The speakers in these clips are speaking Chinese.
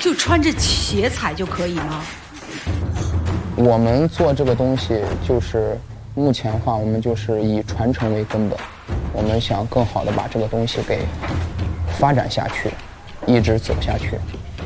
就穿着鞋踩就可以吗？ 我们做这个东西就是目前的话，我们就是以传承为根本，我们想更好的把这个东西给发展下去，一直走下去。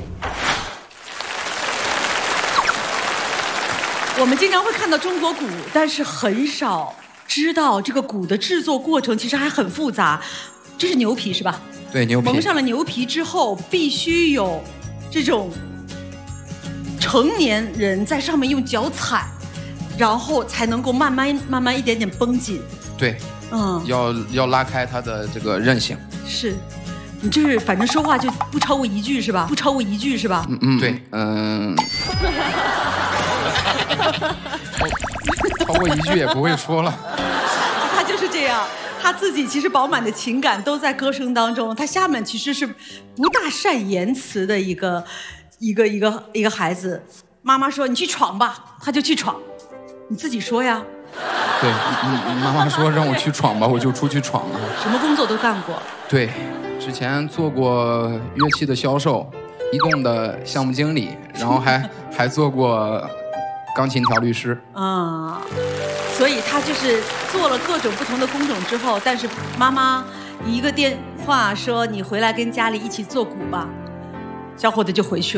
我们经常会看到中国鼓，但是很少知道这个鼓的制作过程其实还很复杂。这是牛皮是吧？ 对，牛皮。 蒙上了牛皮之后，必须有这种成年人在上面用脚踩，然后才能够慢慢一点点绷紧。 对，要拉开它的这个韧性。 是，你就是反正说话就不超过一句是吧？不超过一句是吧？ 对，超过一句也不会说了。 他就是这样，他自己其实饱满的情感都在歌声当中。他下面其实是不大善言辞的一个孩子。妈妈说你去闯吧，他就去闯。你自己说呀。 对，妈妈说让我去闯吧，我就出去闯了。 什么工作都干过。 对，之前做过乐器的销售，移动的项目经理，然后还做过钢琴调律师。 所以他就是做了各种不同的工种之后，但是妈妈一个电话说你回来跟家里一起做鼓吧，小伙子就回去了。